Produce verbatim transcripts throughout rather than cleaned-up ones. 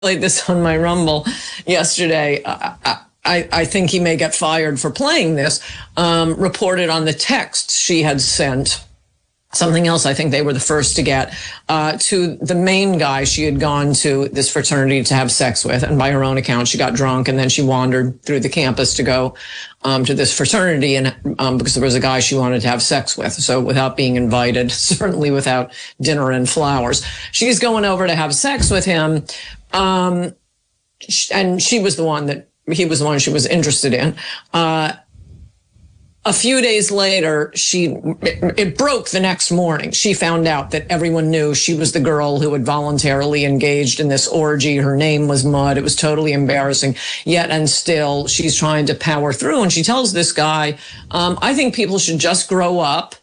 played this on my Rumble yesterday. I, I, I think he may get fired for playing this. Um, reported on the text she had sent. Something else I think they were the first to get, uh, to the main guy she had gone to this fraternity to have sex with. And by her own account, she got drunk and then she wandered through the campus to go, um, to this fraternity. And, um, because there was a guy she wanted to have sex with. So without being invited, certainly without dinner and flowers, she's going over to have sex with him. Um, and she was the one that, he was the one she was interested in. Uh, A few days later, she, it, it broke the next morning. She found out that everyone knew she was the girl who had voluntarily engaged in this orgy. Her name was Mud. It was totally embarrassing. Yet and still, she's trying to power through. And she tells this guy, um, I think people should just grow up.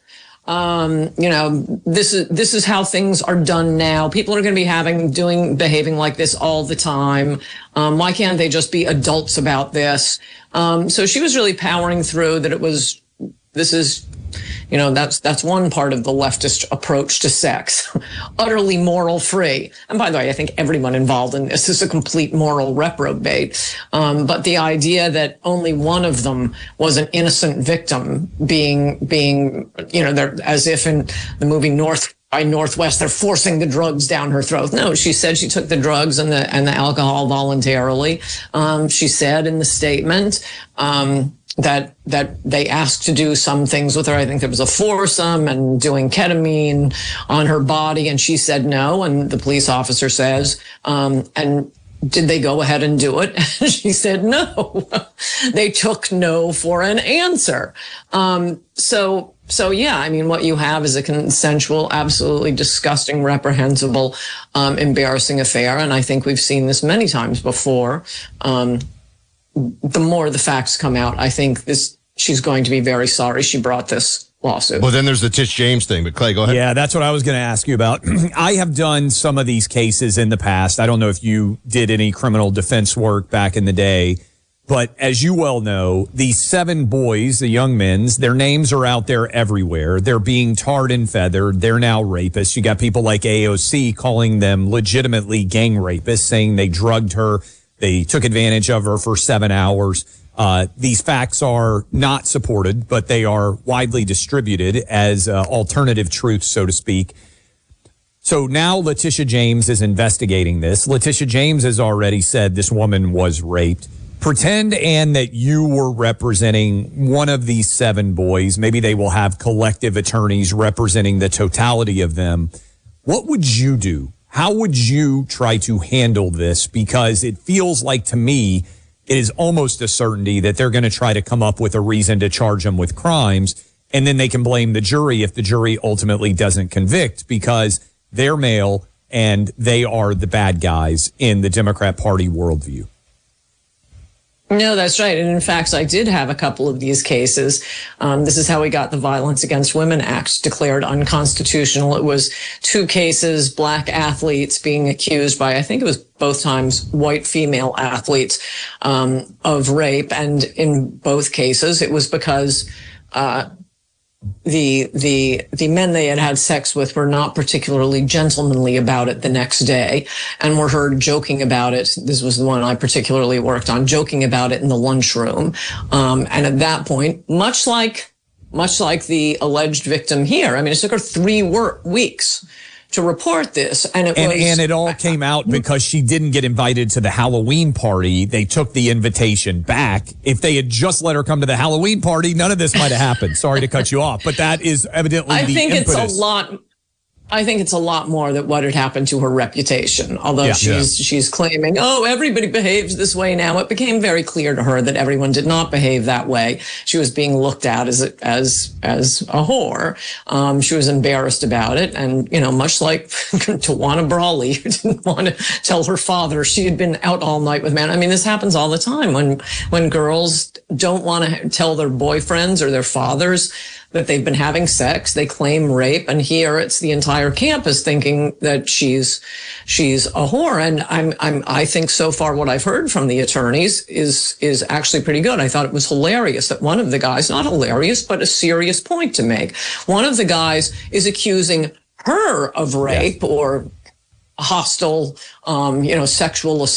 Um, you know, this is, this is how things are done now. People are going to be having, doing, behaving like this all the time. Um, why can't they just be adults about this? Um, so she was really powering through that it was, this is, you know, that's, that's one part of the leftist approach to sex, utterly moral free. And by the way, I think everyone involved in this is a complete moral reprobate. Um, but the idea that only one of them was an innocent victim being, being, you know, they're as if in the movie North by Northwest, they're forcing the drugs down her throat. No, she said she took the drugs and the, and the alcohol voluntarily. Um, she said in the statement, um, that, that they asked to do some things with her. I think there was a foursome and doing ketamine on her body. And she said no. And the police officer says, um, and did they go ahead and do it? She said no. They took no for an answer. Um, so, so yeah, I mean, what you have is a consensual, absolutely disgusting, reprehensible, um, embarrassing affair. And I think we've seen this many times before. Um, the more the facts come out, I think this, she's going to be very sorry she brought this lawsuit. Well, then there's the Tish James thing, but Clay, go ahead. Yeah, that's what I was going to ask you about. I have done some of these cases in the past. I don't know if you did any criminal defense work back in the day, but as you well know, these seven boys, the young men's, their names are out there everywhere. They're being tarred and feathered. They're now rapists. You got people like A O C calling them legitimately gang rapists, saying they drugged her. They took advantage of her for seven hours. Uh, these facts are not supported, but they are widely distributed as uh, alternative truths, so to speak. So now Letitia James is investigating this. Letitia James has already said this woman was raped. Pretend, Ann, that you were representing one of these seven boys. Maybe they will have collective attorneys representing the totality of them. What would you do? How would you try to handle this? Because it feels like to me, it is almost a certainty that they're going to try to come up with a reason to charge them with crimes. And then they can blame the jury if the jury ultimately doesn't convict because they're male and they are the bad guys in the Democrat Party worldview. No, that's right. And in fact, I did have a couple of these cases. Um, this is how we got the Violence Against Women Act declared unconstitutional. It was two cases, black athletes being accused by, I think it was both times, white female athletes, um, of rape. And in both cases, it was because, uh, the, the, the men they had had sex with were not particularly gentlemanly about it the next day and were heard joking about it. This was the one I particularly worked on, joking about it in the lunchroom. Um, and at that point, much like, much like the alleged victim here, I mean, it took her three work weeks to report this. And it and, was, and it all came out because she didn't get invited to the Halloween party. They took the invitation back. If they had just let her come to the Halloween party, none of this might have happened. Sorry to cut you off, but that is evidently I the think impetus. It's a lot. I think it's a lot more that what had happened to her reputation. Although Yeah, she's yeah. she's claiming, oh, everybody behaves this way now. It became very clear to her that everyone did not behave that way. She was being looked at as a, as as a whore. Um, she was embarrassed about it, and you know, much like Tawana Brawley, who didn't want to tell her father she had been out all night with men. I mean, this happens all the time when when girls don't want to tell their boyfriends or their fathers that they've been having sex. They claim rape, and here it's the entire campus thinking that she's she's a whore. And I'm I'm I think so far what I've heard from the attorneys is is actually pretty good. I thought it was hilarious that one of the guys, not hilarious, but a serious point to make. One of the guys is accusing her of rape, yes, or hostile, um, you know, sexual